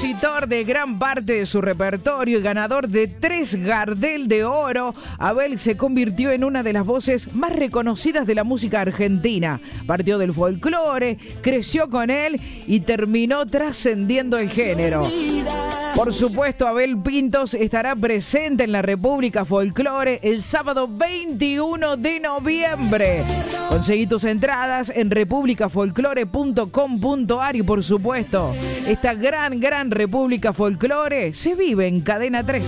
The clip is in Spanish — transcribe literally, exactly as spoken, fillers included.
Compositor de gran parte de su repertorio y ganador de tres Gardel de Oro, Abel se convirtió en una de las voces más reconocidas de la música argentina. Partió del folclore, creció con él y terminó trascendiendo el género. Por supuesto, Abel Pintos estará presente en la República Folclore el sábado veintiuno de noviembre. Conseguí tus entradas en república folclore punto com punto ar y por supuesto, esta gran, gran República Folclore se vive en Cadena tres.